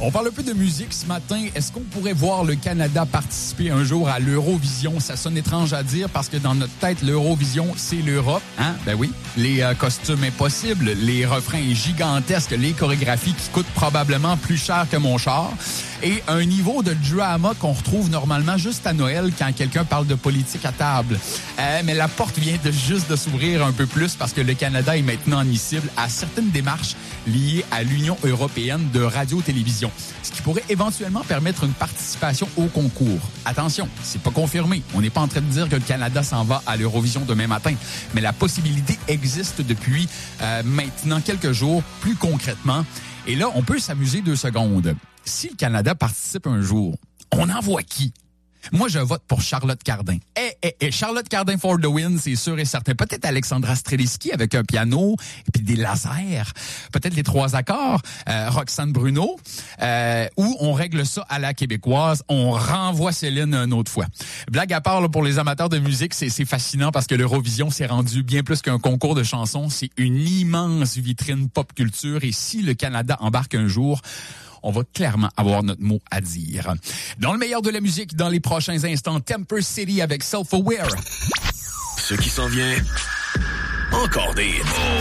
On parle un peu de musique ce matin. Est-ce qu'on pourrait voir le Canada participer un jour à l'Eurovision? Ça sonne étrange à dire parce que dans notre tête, l'Eurovision, c'est l'Europe. Hein? Ben oui. Les costumes impossibles, les refrains gigantesques, les chorégraphies qui coûtent probablement plus cher que mon char. Et un niveau de drama qu'on retrouve normalement juste à Noël quand quelqu'un parle de politique à table. Mais la porte vient juste de s'ouvrir un peu plus parce que le Canada est maintenant admissible à certaines démarches liées à l'Union européenne de radio-télévision, ce qui pourrait éventuellement permettre une participation au concours. Attention, c'est pas confirmé. On n'est pas en train de dire que le Canada s'en va à l'Eurovision demain matin, mais la possibilité existe depuis maintenant quelques jours, plus concrètement. Et là, on peut s'amuser 2 secondes. Si le Canada participe un jour, on envoie qui? Moi, je vote pour Charlotte Cardin. Charlotte Cardin for the win, c'est sûr et certain. Peut-être Alexandra Streliski avec un piano et puis des lasers. Peut-être les 3 accords. Roxane Bruno. Ou on règle ça à la québécoise. On renvoie Céline une autre fois. Blague à part, là, pour les amateurs de musique, c'est fascinant parce que l'Eurovision s'est rendu bien plus qu'un concours de chansons. C'est une immense vitrine pop culture. Et si le Canada embarque un jour, on va clairement avoir notre mot à dire. Dans le meilleur de la musique, dans les prochains instants, Temper City avec Self-Aware. Ce qui s'en vient, encore des